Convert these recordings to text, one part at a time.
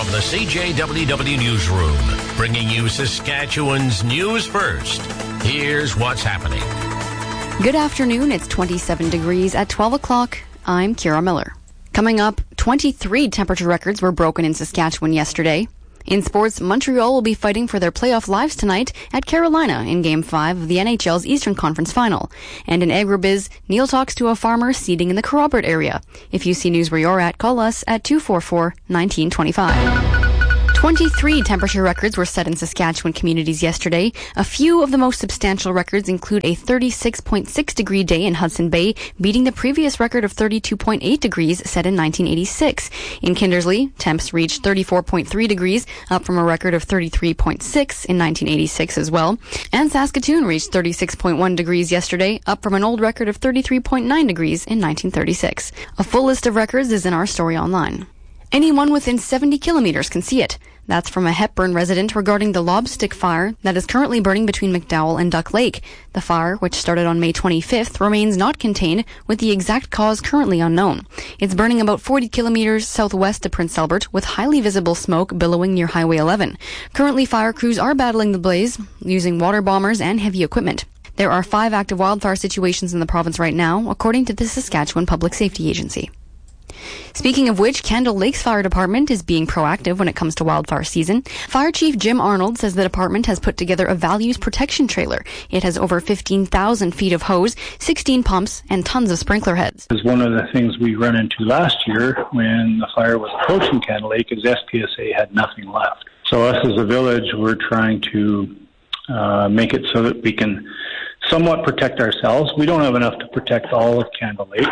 the CJWW Newsroom, bringing you Saskatchewan's news first. Here's what's happening. Good afternoon. It's 27 degrees at 12 o'clock. I'm Kira Miller. Coming up, 23 temperature records were broken in Saskatchewan yesterday. In sports, Montreal will be fighting for their playoff lives tonight at Carolina in Game 5 of the NHL's Eastern Conference Final. And in agribiz, Neil talks to a farmer seeding in the Kerrobert area. If you see news where you're at, call us at 244-1925. 23 temperature records were set in Saskatchewan communities yesterday. A few of the most substantial records include a 36.6 degree day in Hudson Bay, beating the previous record of 32.8 degrees set in 1986. In Kindersley, temps reached 34.3 degrees, up from a record of 33.6 in 1986 as well. And Saskatoon reached 36.1 degrees yesterday, up from an old record of 33.9 degrees in 1936. A full list of records is in our story online. Anyone within 70 kilometers can see it. That's from a Hepburn resident regarding the lobstick fire that is currently burning between McDowell and Duck Lake. The fire, which started on May 25th, remains not contained, with the exact cause currently unknown. It's burning about 40 kilometers southwest of Prince Albert, with highly visible smoke billowing near Highway 11. Currently, fire crews are battling the blaze, using water bombers and heavy equipment. There are 5 active wildfire situations in the province right now, according to the Saskatchewan Public Safety Agency. Speaking of which, Candle Lakes Fire Department is being proactive when it comes to wildfire season. Fire Chief Jim Arnold says the department has put together a values protection trailer. It has over 15,000 feet of hose, 16 pumps, and tons of sprinkler heads. It was one of the things we ran into last year when the fire was approaching Candle Lake, is SPSA had nothing left. So us as a village, we're trying to make it so that we can somewhat protect ourselves. We don't have enough to protect all of Candle Lake.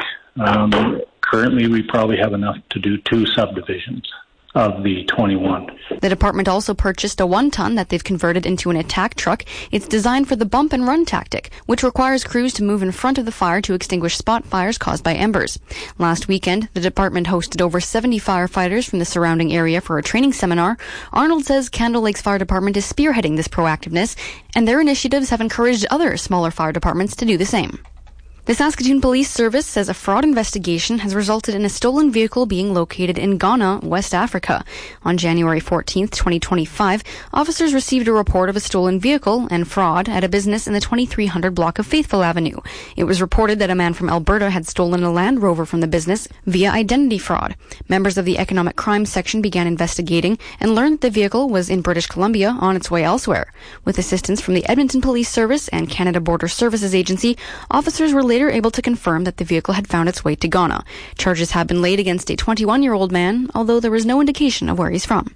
Currently, we probably have enough to do 2 subdivisions of the 21. The department also purchased a 1-ton that they've converted into an attack truck. It's designed for the bump and run tactic, which requires crews to move in front of the fire to extinguish spot fires caused by embers. Last weekend, the department hosted over 70 firefighters from the surrounding area for a training seminar. Arnold says Candle Lakes Fire Department is spearheading this proactiveness, and their initiatives have encouraged other smaller fire departments to do the same. The Saskatoon Police Service says a fraud investigation has resulted in a stolen vehicle being located in Ghana, West Africa. On January 14th, 2025, officers received a report of a stolen vehicle and fraud at a business in the 2300 block of Faithful Avenue. It was reported that a man from Alberta had stolen a Land Rover from the business via identity fraud. Members of the Economic Crime Section began investigating and learned that the vehicle was in British Columbia on its way elsewhere. With assistance from the Edmonton Police Service and Canada Border Services Agency, officers were later able to confirm that the vehicle had found its way to Ghana. Charges have been laid against a 21-year-old man, although there was no indication of where he's from.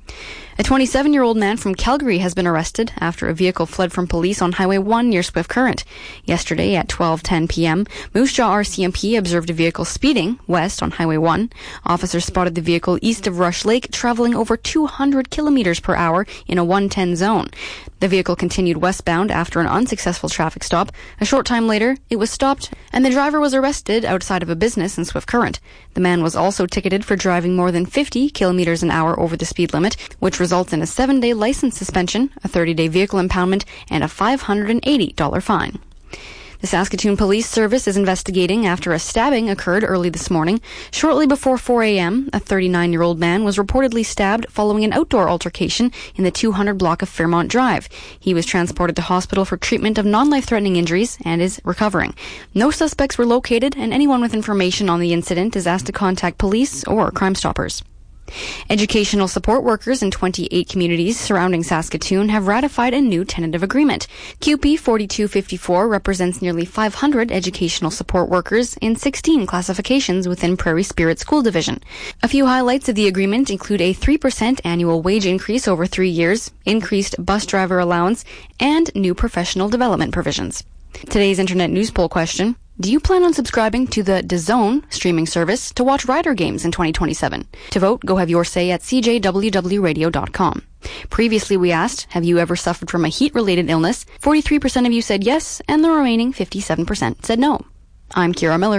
A 27-year-old man from Calgary has been arrested after a vehicle fled from police on Highway 1 near Swift Current. Yesterday at 12:10 p.m., Moose Jaw RCMP observed a vehicle speeding west on Highway 1. Officers spotted the vehicle east of Rush Lake traveling over 200 kilometers per hour in a 110 zone. The vehicle continued westbound after an unsuccessful traffic stop. A short time later, it was stopped, and the driver was arrested outside of a business in Swift Current. The man was also ticketed for driving more than 50 kilometers an hour over the speed limit, which results in a 7-day license suspension, a 30-day vehicle impoundment, and a $580 fine. The Saskatoon Police Service is investigating after a stabbing occurred early this morning. Shortly before 4 a.m., a 39-year-old man was reportedly stabbed following an outdoor altercation in the 200 block of Fairmont Drive. He was transported to hospital for treatment of non-life-threatening injuries and is recovering. No suspects were located, and anyone with information on the incident is asked to contact police or Crime Stoppers. Educational support workers in 28 communities surrounding Saskatoon have ratified a new tentative agreement. QP 4254 represents nearly 500 educational support workers in 16 classifications within Prairie Spirit School Division. A few highlights of the agreement include a 3% annual wage increase over 3 years, increased bus driver allowance, and new professional development provisions. Today's Internet News Poll question: do you plan on subscribing to the DAZN streaming service to watch Rider games in 2027? To vote, go have your say at cjwwradio.com. Previously, we asked, have you ever suffered from a heat-related illness? 43% of you said yes, and the remaining 57% said no. I'm Kira Miller,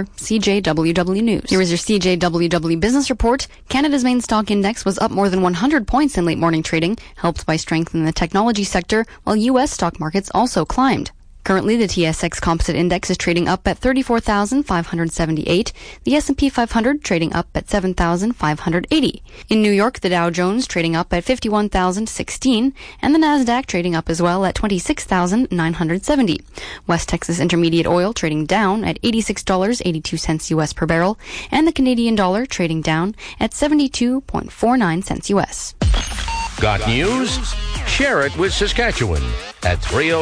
CJWW News. Here is your CJWW Business Report. Canada's main stock index was up more than 100 points in late morning trading, helped by strength in the technology sector, while U.S. stock markets also climbed. Currently, the TSX Composite Index is trading up at 34,578. The S&P 500 trading up at 7,580. In New York, the Dow Jones trading up at 51,016, and the Nasdaq trading up as well at 26,970. West Texas Intermediate Oil trading down at $86.82 U.S. per barrel, and the Canadian dollar trading down at 72.49 cents U.S. Got news? Share it with Saskatchewan at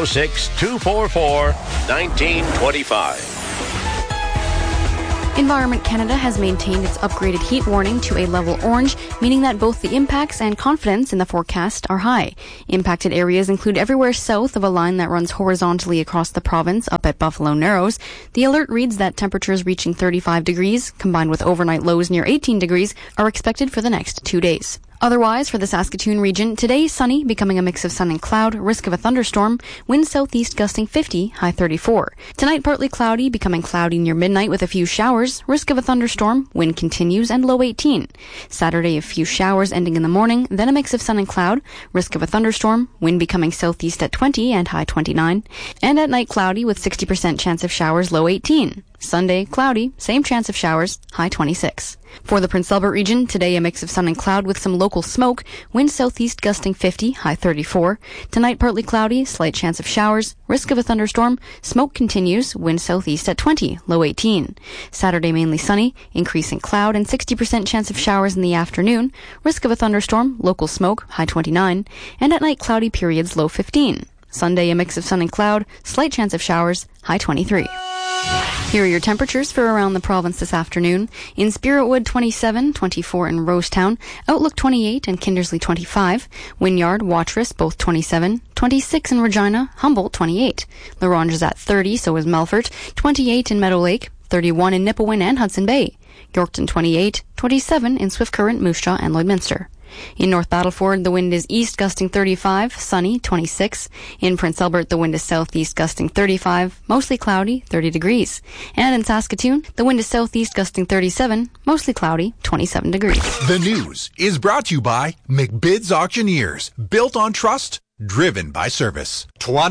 306-244-1925. Environment Canada has maintained its upgraded heat warning to a level orange, meaning that both the impacts and confidence in the forecast are high. Impacted areas include everywhere south of a line that runs horizontally across the province up at Buffalo Narrows. The alert reads that temperatures reaching 35 degrees, combined with overnight lows near 18 degrees, are expected for the next 2 days. Otherwise, for the Saskatoon region, today sunny, becoming a mix of sun and cloud, risk of a thunderstorm, wind southeast gusting 50, high 34. Tonight, partly cloudy, becoming cloudy near midnight with a few showers, risk of a thunderstorm, wind continues, and low 18. Saturday, a few showers ending in the morning, then a mix of sun and cloud, risk of a thunderstorm, wind becoming southeast at 20 and high 29. And at night, cloudy with 60% chance of showers, low 18. Sunday, cloudy, same chance of showers, high 26. For the Prince Albert region, today a mix of sun and cloud with some local smoke, wind southeast gusting 50, high 34. Tonight, partly cloudy, slight chance of showers, risk of a thunderstorm, smoke continues, wind southeast at 20, low 18. Saturday, mainly sunny, increasing cloud and 60% chance of showers in the afternoon, risk of a thunderstorm, local smoke, high 29. And at night, cloudy periods, low 15. Sunday, a mix of sun and cloud, slight chance of showers, high 23. Here are your temperatures for around the province this afternoon. In Spiritwood, 27, 24 in Rosetown, Outlook 28 and Kindersley 25, Wynyard, Watrous, both 27, 26 in Regina, Humboldt 28. La Ronge is at 30, so is Melfort, 28 in Meadow Lake, 31 in Nipawin and Hudson Bay, Yorkton 28, 27 in Swift Current, Moose Jaw and Lloydminster. In North Battleford, the wind is east gusting 35, sunny 26. In Prince Albert, the wind is southeast gusting 35, mostly cloudy 30 degrees. And in Saskatoon, the wind is southeast gusting 37, mostly cloudy 27 degrees. The news is brought to you by McBid's Auctioneers, built on trust, driven by service.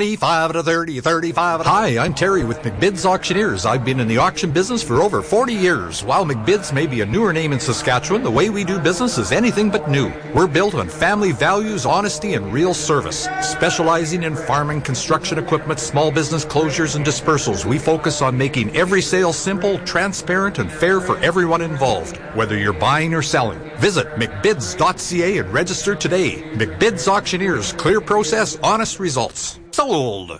25 to 30, 35 to... Hi, I'm Terry with McBid's Auctioneers. I've been in the auction business for over 40 years. While McBid's may be a newer name in Saskatchewan, the way we do business is anything but new. We're built on family values, honesty, and real service. Specializing in farming, construction equipment, small business closures, and dispersals, we focus on making every sale simple, transparent, and fair for everyone involved, whether you're buying or selling. Visit McBids.ca and register today. McBid's Auctioneers, clear process, honest results. Sold.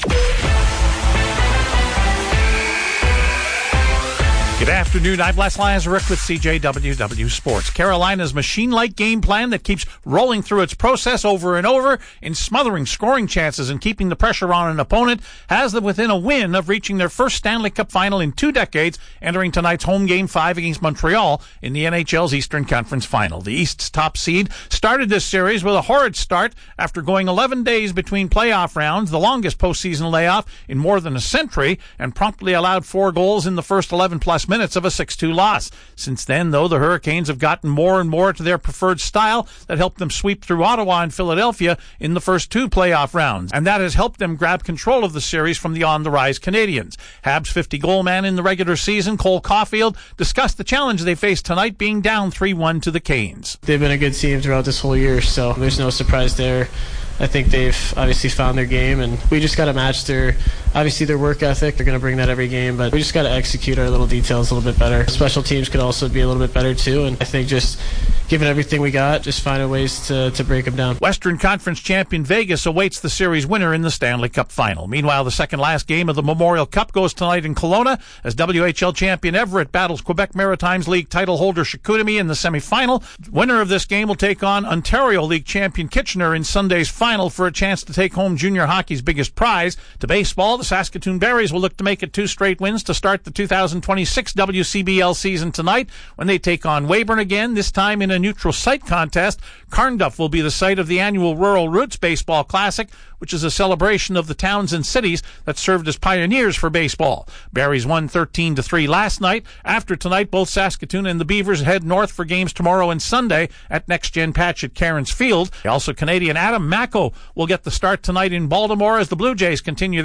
Good afternoon. I'm Les Lazaruk with CJWW Sports. Carolina's machine-like game plan that keeps rolling through its process over and over in smothering scoring chances and keeping the pressure on an opponent has them within a win of reaching their first Stanley Cup final in 2 decades, entering tonight's home game 5 against Montreal in the NHL's Eastern Conference Final. The East's top seed started this series with a horrid start after going 11 days between playoff rounds, the longest postseason layoff in more than a century, and promptly allowed 4 goals in the first 11-plus minutes of a 6-2 loss. Since then, though, the Hurricanes have gotten more and more to their preferred style that helped them sweep through Ottawa and Philadelphia in the first 2 playoff rounds, and that has helped them grab control of the series from the on-the-rise Canadians. Habs 50-goal man in the regular season, Cole Caulfield, discussed the challenge they face tonight, being down 3-1 to the Canes. They've been a good team throughout this whole year, so there's no surprise there. I think they've obviously found their game, and we just got to match their work ethic. They're going to bring that every game, but we just got to execute our little details a little bit better. Special teams could also be a little bit better too, and I think just given everything we got, just finding ways to break them down. Western Conference champion Vegas awaits the series winner in the Stanley Cup final. Meanwhile, the second last game of the Memorial Cup goes tonight in Kelowna as WHL champion Everett battles Quebec Maritimes League title holder Chicoutimi in the semifinal. Winner of this game will take on Ontario League champion Kitchener in Sunday's final for a chance to take home junior hockey's biggest prize. To baseball, the Saskatoon Berries will look to make it 2 straight wins to start the 2026 WCBL season tonight when they take on Weyburn again, this time in a neutral site contest. Carnduff will be the site of the annual Rural Roots Baseball Classic, which is a celebration of the towns and cities that served as pioneers for baseball. Berries won 13-3 last night. After tonight, both Saskatoon and the Beavers head north for games tomorrow and Sunday at Next Gen Patch at Cairns Field. Also, Canadian Adam Mako will get the start tonight in Baltimore as the Blue Jays continue their series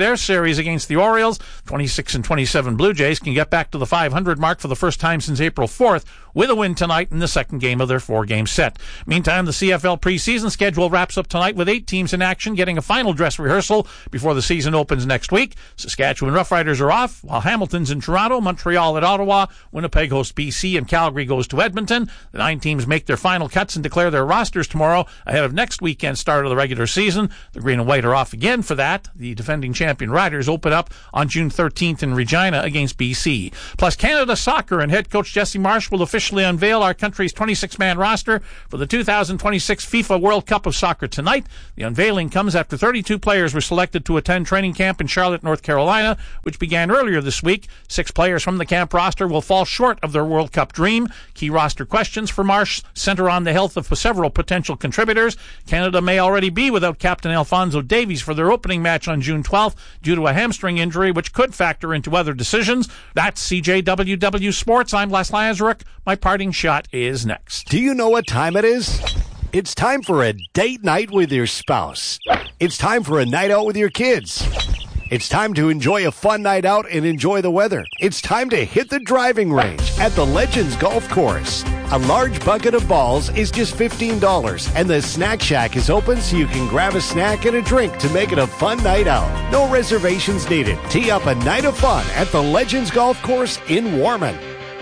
series against the Orioles. 26-27 Blue Jays can get back to the 500 mark for the first time since April 4th with a win tonight in the second game of their 4-game set. Meantime, the CFL preseason schedule wraps up tonight with 8 teams in action getting a final dress rehearsal before the season opens next week. Saskatchewan Roughriders are off, while Hamilton's in Toronto, Montreal at Ottawa, Winnipeg hosts BC, and Calgary goes to Edmonton. The 9 teams make their final cuts and declare their rosters tomorrow ahead of next weekend's start of the regular season. The green and white are off again for that. The defending champion Riders open up on June 13th in Regina against BC. Plus, Canada Soccer and head coach Jesse Marsh will officially unveil our country's 26-man roster for the 2026 FIFA World Cup of Soccer tonight. The unveiling comes after 32 players were selected to attend training camp in Charlotte, North Carolina, which began earlier this week. 6 players from the camp roster will fall short of their World Cup dream. Key roster questions for Marsh center on the health of several potential contributors. Canada may already be without Captain Alphonso Davies for their opening match on June 12th due to a hamstring injury, which could factor into other decisions. That's CJWW Sports. I'm Les Lazaruk. My parting shot is next. Do you know what time it is? It's time for a date night with your spouse. It's time for a night out with your kids. It's time to enjoy a fun night out and enjoy the weather. It's time to hit the driving range at the Legends Golf Course. A large bucket of balls is just $15, and the Snack Shack is open so you can grab a snack and a drink to make it a fun night out. No reservations needed. Tee up a night of fun at the Legends Golf Course in Warman.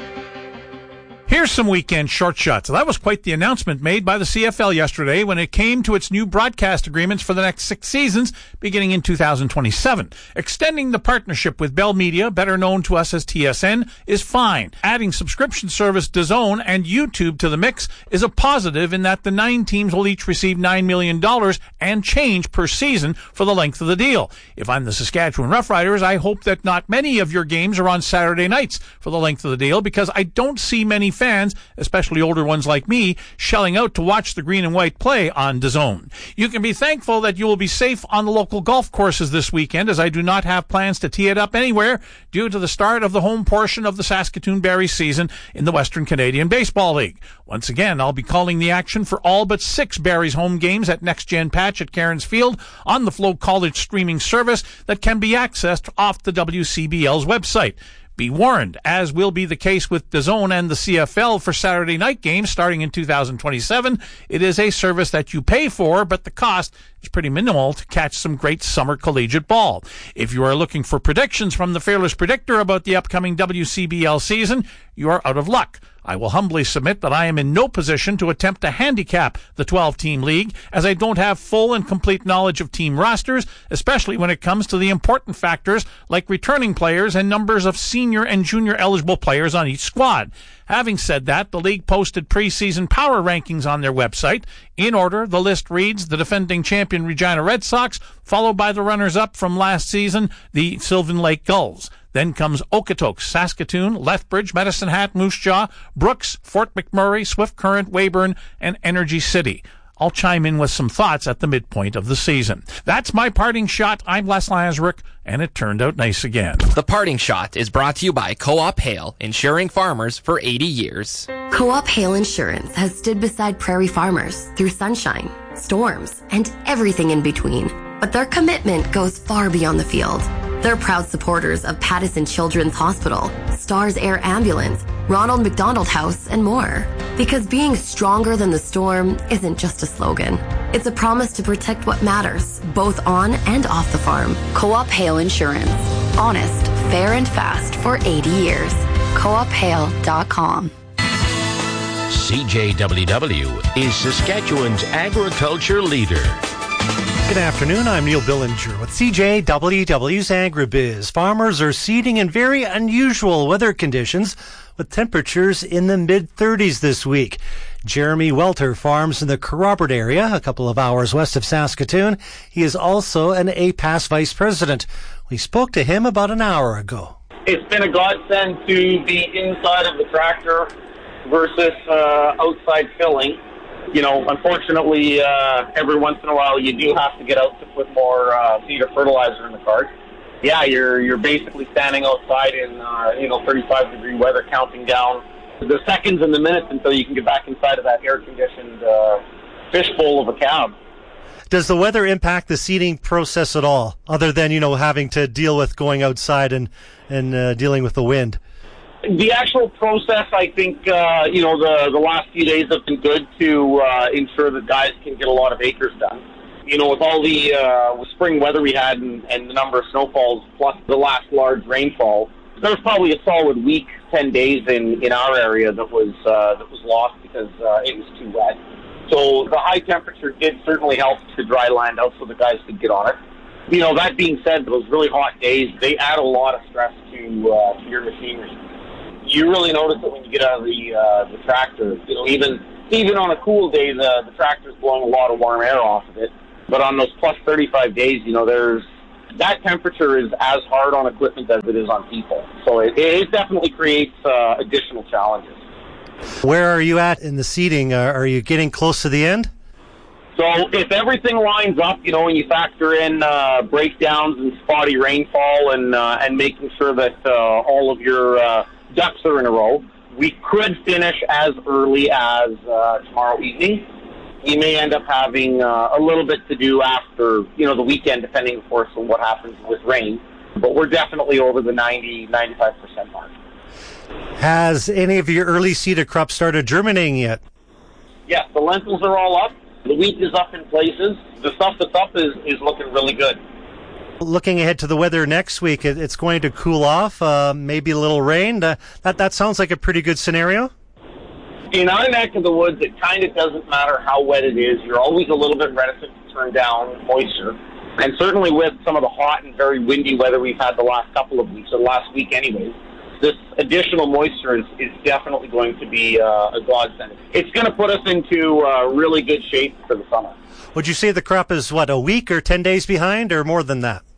Here's some weekend short shots. That was quite the announcement made by the CFL yesterday when it came to its new broadcast agreements for the next 6 seasons, beginning in 2027. Extending the partnership with Bell Media, better known to us as TSN, is fine. Adding subscription service DAZN and YouTube to the mix is a positive in that the 9 teams will each receive $9 million and change per season for the length of the deal. If I'm the Saskatchewan Roughriders, I hope that not many of your games are on Saturday nights for the length of the deal, because I don't see many fans, especially older ones like me, shelling out to watch the green and white play on DAZN. You can be thankful that you will be safe on the local golf courses this weekend, as I do not have plans to tee it up anywhere due to the start of the home portion of the Saskatoon Berries season in the Western Canadian Baseball League. Once again, I'll be calling the action for all but 6 Berries home games at Next Gen Patch at Cairns Field on the Flow College streaming service that can be accessed off the WCBL's website. Be warned, as will be the case with DAZN and the CFL for Saturday night games starting in 2027, it is a service that you pay for, but the cost is pretty minimal to catch some great summer collegiate ball. If you are looking for predictions from the Fearless Predictor about the upcoming WCBL season, you are out of luck. I will humbly submit that I am in no position to attempt to handicap the 12-team league, as I don't have full and complete knowledge of team rosters, especially when it comes to the important factors like returning players and numbers of senior and junior eligible players on each squad. Having said that, the league posted preseason power rankings on their website. In order, the list reads the defending champion Regina Red Sox, followed by the runners-up from last season, the Sylvan Lake Gulls. Then comes Okotoks, Saskatoon, Lethbridge, Medicine Hat, Moose Jaw, Brooks, Fort McMurray, Swift Current, Weyburn, and Energy City. I'll chime in with some thoughts at the midpoint of the season. That's my parting shot. I'm Les Lazaruk, and it turned out nice again. The parting shot is brought to you by Co-op Hail, insuring farmers for 80 years. Co-op Hail Insurance has stood beside prairie farmers through sunshine, storms, and everything in between. But their commitment goes far beyond the field. They're proud supporters of Pattison Children's Hospital, Stars Air Ambulance, Ronald McDonald House, and more. Because being stronger than the storm isn't just a slogan. It's a promise to protect what matters, both on and off the farm. Co-op Hail Insurance. Honest, fair, and fast for 80 years. CoopHail.com. CJWW is Saskatchewan's agriculture leader. Good afternoon, I'm Neil Billinger with CJWW's AgriBiz. Farmers are seeding in very unusual weather conditions with temperatures in the mid-30s this week. Jeremy Welter farms in the Kerrobert area, a couple of hours west of Saskatoon. He is also an APAS vice president. We spoke to him about an hour ago. It's been a godsend to be inside of the tractor versus outside filling. You know, unfortunately, every once in a while you do have to get out to put more seed or fertilizer in the cart. Yeah, you're basically standing outside in 35-degree weather, counting down the seconds and the minutes until you can get back inside of that air-conditioned fishbowl of a cab. Does the weather impact the seeding process at all, other than, having to deal with going outside and dealing with the wind? The actual process, I think, the last few days have been good to ensure that guys can get a lot of acres done. With all the spring weather we had and the number of snowfalls, plus the last large rainfall, there was probably a solid week, 10 days in our area that was lost because it was too wet. So the high temperature did certainly help to dry land out so the guys could get on it. That being said, those really hot days, they add a lot of stress to your machinery. You really notice it when you get out of the tractor. Even on a cool day, the tractor's blowing a lot of warm air off of it. But on those plus 35 days, that temperature is as hard on equipment as it is on people. So it definitely creates additional challenges. Where are you at in the seeding? Are you getting close to the end? So if everything lines up, and you factor in breakdowns and spotty rainfall and making sure that all of your ducks are in a row, we could finish as early as tomorrow evening. You may end up having a little bit to do after, the weekend, depending, of course, on what happens with rain. But we're definitely over the 90-95% mark. Has any of your early seeded crops started germinating yet? Yes, the lentils are all up. The wheat is up in places. The stuff that's up is looking really good. Looking ahead to the weather next week, it's going to cool off, maybe a little rain. That sounds like a pretty good scenario. In our neck of the woods, it kind of doesn't matter how wet it is. You're always a little bit reticent to turn down moisture. And certainly with some of the hot and very windy weather we've had the last couple of weeks, or last week anyways, this additional moisture is definitely going to be a godsend. It's going to put us into really good shape for the summer. Would you say the crop is, a week or 10 days behind, or more than that?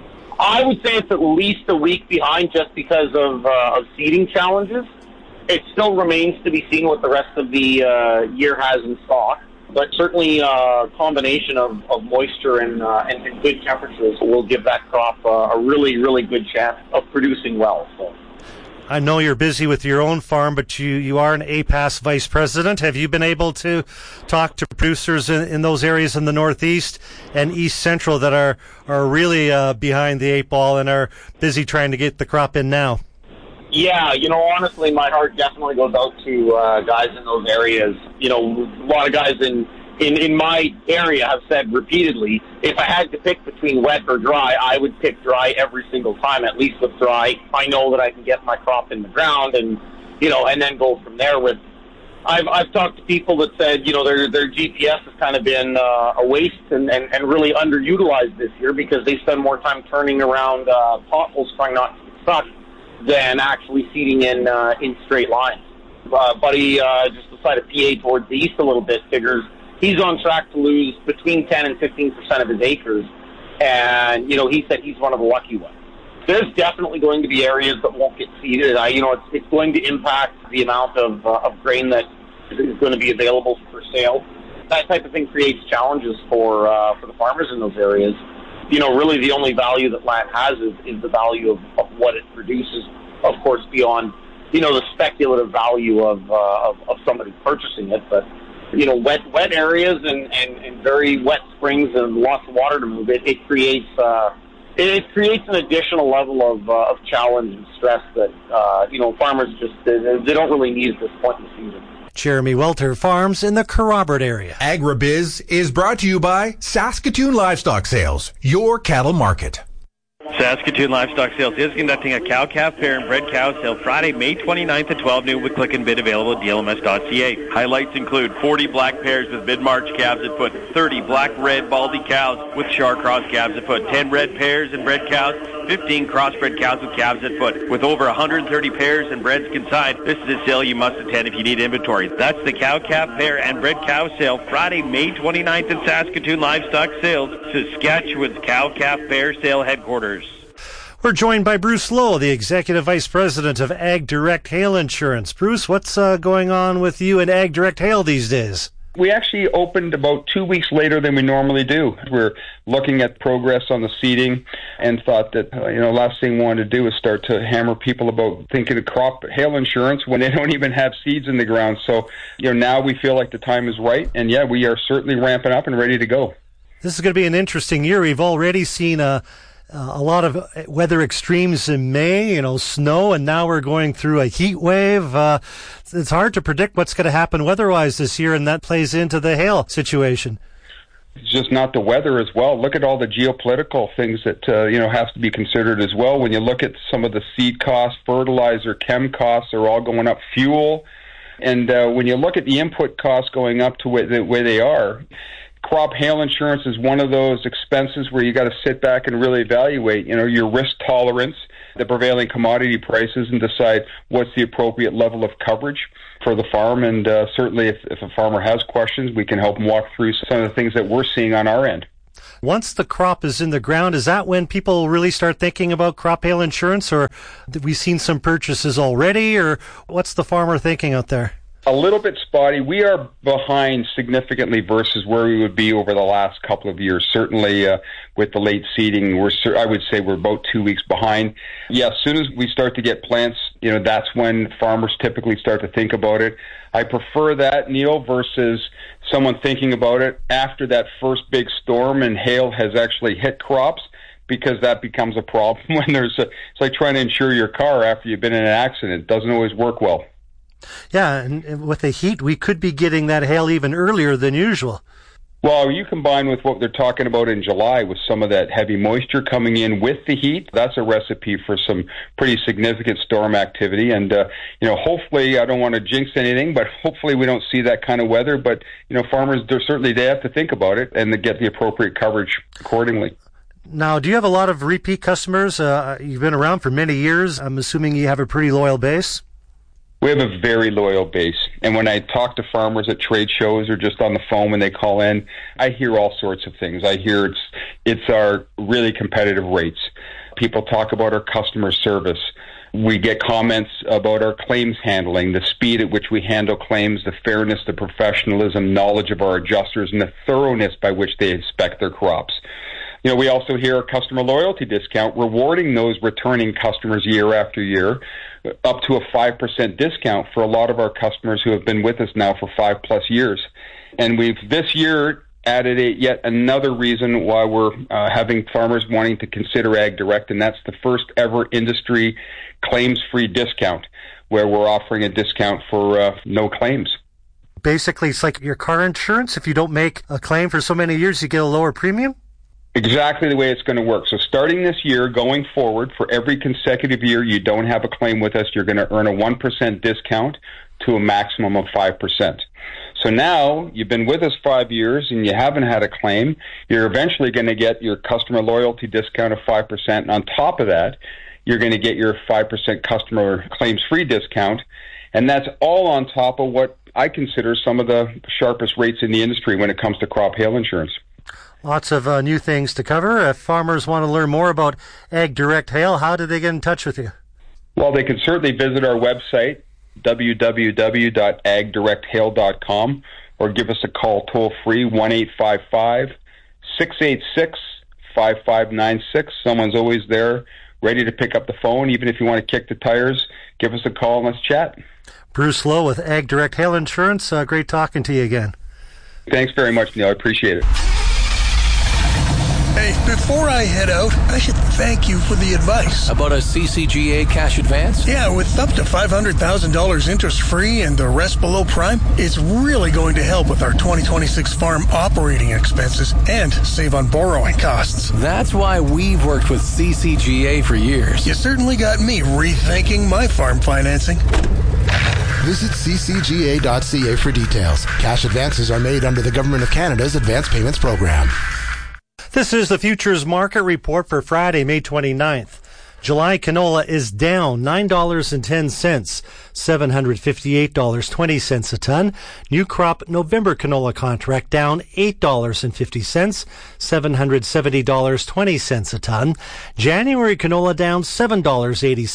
I would say it's at least a week behind just because of seeding challenges. It still remains to be seen what the rest of the year has in stock. But certainly a combination of moisture and good temperatures will give that crop a really, really good chance of producing well. So. I know you're busy with your own farm, but you are an APAS vice president. Have you been able to talk to producers in those areas in the Northeast and East Central that are really behind the eight ball and are busy trying to get the crop in now? Yeah, honestly, my heart definitely goes out to guys in those areas. A lot of guys in my area have said repeatedly, if I had to pick between wet or dry, I would pick dry every single time. At least with dry, I know that I can get my crop in the ground and then go from there. I've talked to people that said, their GPS has kind of been a waste and really underutilized this year because they spend more time turning around potholes trying not to get stuck than actually seeding in straight lines. Buddy just decided PA towards the east a little bit, figures he's on track to lose between 10 and 15% of his acres, and he said he's one of the lucky ones. There's definitely going to be areas that won't get seeded. It's going to impact the amount of grain that is going to be available for sale. That type of thing creates challenges for the farmers in those areas. Really the only value that land has is the value of what it produces, of course, beyond, the speculative value of somebody purchasing it. But, wet areas and very wet springs and lots of water to move, it creates an additional level of challenge and stress that, farmers just, they don't really need at this point in the season. Jeremy Welter farms in the Kerrobert area. AgriBiz is brought to you by Saskatoon Livestock Sales, your cattle market. Saskatoon Livestock Sales is conducting a cow-calf pair and bred cow sale Friday, May 29th at 12 noon with click and bid available at dlms.ca. Highlights include 40 black pairs with mid-March calves at foot, 30 black-red baldy cows with Char cross calves at foot, 10 red pairs and bred cows, 15 crossbred cows with calves at foot. With over 130 pairs and breds consigned, this is a sale you must attend if you need inventory. That's the cow-calf pair and bred cow sale Friday, May 29th at Saskatoon Livestock Sales, Saskatchewan's cow-calf pair sale headquarters. We're joined by Bruce Lowe, the Executive Vice President of Ag Direct Hail Insurance. Bruce, what's going on with you and Ag Direct Hail these days? We actually opened about 2 weeks later than we normally do. We're looking at progress on the seeding and thought that, last thing we wanted to do is start to hammer people about thinking of crop hail insurance when they don't even have seeds in the ground. So, now we feel like the time is right. And, we are certainly ramping up and ready to go. This is going to be an interesting year. We've already seen a lot of weather extremes in May, snow, and now we're going through a heat wave. It's hard to predict what's going to happen weather-wise this year, and that plays into the hail situation. It's just not the weather as well. Look at all the geopolitical things that, have to be considered as well. When you look at some of the seed costs, fertilizer, chem costs are all going up, fuel. And when you look at the input costs going up to the way they are, crop hail insurance is one of those expenses where you got to sit back and really evaluate, your risk tolerance, the prevailing commodity prices, and decide what's the appropriate level of coverage for the farm. And certainly if a farmer has questions, we can help them walk through some of the things that we're seeing on our end. Once the crop is in the ground, is that when people really start thinking about crop hail insurance, or have we seen some purchases already, or what's the farmer thinking out there? A little bit spotty. We are behind significantly versus where we would be over the last couple of years. Certainly with the late seeding, I would say we're about 2 weeks behind. Yeah, as soon as we start to get plants, that's when farmers typically start to think about it. I prefer that, Neil, versus someone thinking about it after that first big storm and hail has actually hit crops, because that becomes a problem when it's like trying to insure your car after you've been in an accident. It doesn't always work well. Yeah, and with the heat, we could be getting that hail even earlier than usual. Well, you combine with what they're talking about in July with some of that heavy moisture coming in with the heat, that's a recipe for some pretty significant storm activity. And, hopefully, I don't want to jinx anything, but hopefully we don't see that kind of weather. But, farmers, they have to think about it and to get the appropriate coverage accordingly. Now, do you have a lot of repeat customers? You've been around for many years. I'm assuming you have a pretty loyal base. We have a very loyal base. And when I talk to farmers at trade shows or just on the phone when they call in, I hear all sorts of things. I hear it's our really competitive rates. People talk about our customer service. We get comments about our claims handling, the speed at which we handle claims, the fairness, the professionalism, knowledge of our adjusters, and the thoroughness by which they inspect their crops. We also hear a customer loyalty discount rewarding those returning customers year after year, up to a 5% discount for a lot of our customers who have been with us now for 5+ years. And we've this year added yet another reason why we're having farmers wanting to consider Ag Direct, and that's the first ever industry claims-free discount, where we're offering a discount for no claims. Basically, it's like your car insurance. If you don't make a claim for so many years, you get a lower premium? Exactly the way it's going to work. So starting this year, going forward, for every consecutive year you don't have a claim with us, you're going to earn a 1% discount to a maximum of 5%. So now you've been with us 5 years and you haven't had a claim, you're eventually going to get your customer loyalty discount of 5%. And on top of that, you're going to get your 5% customer claims-free discount. And that's all on top of what I consider some of the sharpest rates in the industry when it comes to crop hail insurance. Lots of new things to cover. If farmers want to learn more about Ag Direct Hail, how do they get in touch with you? Well, they can certainly visit our website, www.agdirecthail.com, or give us a call toll-free, 1-855-686-5596. Someone's always there, ready to pick up the phone. Even if you want to kick the tires, give us a call and let's chat. Bruce Lowe with Ag Direct Hail Insurance. Great talking to you again. Thanks very much, Neil. I appreciate it. Hey, before I head out, I should thank you for the advice. About a CCGA cash advance? Yeah, with up to $500,000 interest-free and the rest below prime, it's really going to help with our 2026 farm operating expenses and save on borrowing costs. That's why we've worked with CCGA for years. You certainly got me rethinking my farm financing. Visit ccga.ca for details. Cash advances are made under the Government of Canada's Advance Payments Program. This is the Futures Market Report for Friday, May 29th. July canola is down $9.10, $758.20 a ton. New crop November canola contract down $8.50, $770.20 a ton. January canola down $7.80,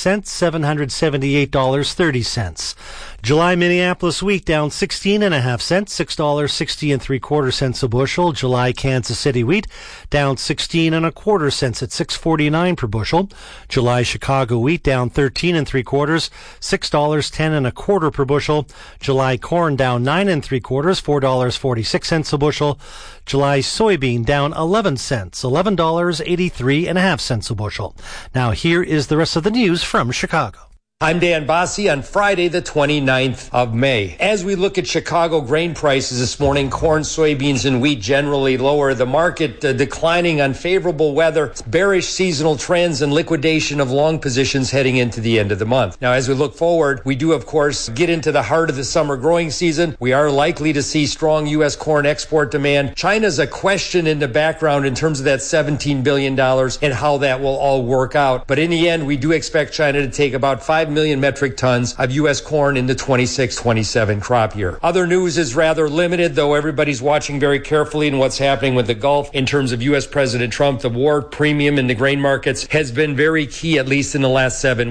$778.30. July Minneapolis wheat down 16.5 cents, $6.60 3/4 a bushel. July Kansas City wheat down 16.25 cents at $6.49 per bushel. July Chicago wheat down 13 3/4, $6.60 $10 1/4 per bushel. July corn down 9 3/4, $4.46 a bushel. July soybean down 11 cents, $11.83 a bushel. Now here is the rest of the news from Chicago. I'm Dan Bossie on Friday, the 29th of May. As we look at Chicago grain prices this morning, corn, soybeans, and wheat generally lower. The market declining on favorable weather, bearish seasonal trends, and liquidation of long positions heading into the end of the month. Now, as we look forward, we do, of course, get into the heart of the summer growing season. We are likely to see strong U.S. corn export demand. China's a question in the background in terms of that $17 billion and how that will all work out. But in the end, we do expect China to take about 5 million metric tons of U.S. corn in the 26-27 crop year. Other news is rather limited, though everybody's watching very carefully in what's happening with the Gulf. In terms of U.S. President Trump, the war premium in the grain markets has been very key, at least in the last 7